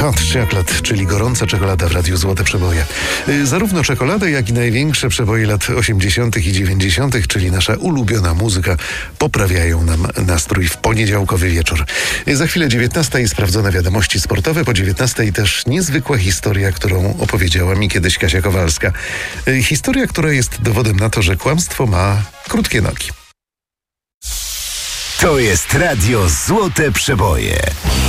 Hot Chocolate, czyli gorąca czekolada w Radiu Złote Przeboje. Zarówno czekoladę, jak i największe przeboje lat 80. i 90., czyli nasza ulubiona muzyka, poprawiają nam nastrój w poniedziałkowy wieczór. Za chwilę 19 sprawdzone wiadomości sportowe, po 19 też niezwykła historia, którą opowiedziała mi kiedyś Kasia Kowalska. Historia, która jest dowodem na to, że kłamstwo ma krótkie nogi. To jest Radio Złote Przeboje.